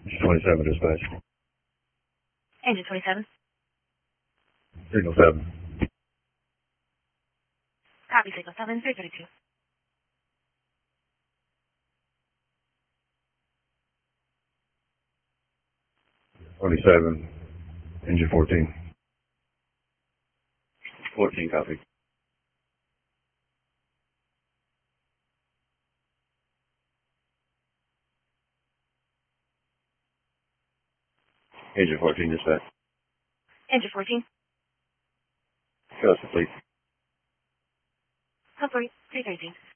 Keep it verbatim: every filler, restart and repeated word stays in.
twenty-seven dispatch. Engine twenty-seven. Signal seven. Copy, signal seven, three thirty-two. twenty-seven. Engine fourteen. fourteen, copy. Engine fourteen, dispatch. Engine fourteen. Show us the fleet. Hopefully, three thirteen.